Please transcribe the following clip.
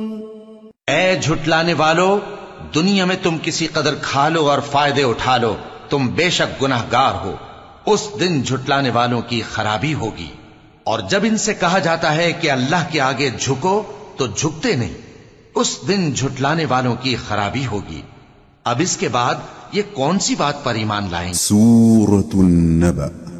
ऐ झुटलाने वालों, दुनिया में तुम किसी कदर खा लो और फायदे उठा लो, तुम बेशक गुनाहगार हो। उस दिन झुटलाने वालों की खराबी होगी। और जब इनसे कहा जाता है कि अल्लाह के आगे झुको तो झुकते नहीं, उस दिन झुटलाने वालों की खराबी होगी। अब इसके बाद ये कौन सी बात पर ईमान लाएंगे? सूरतुन नबअ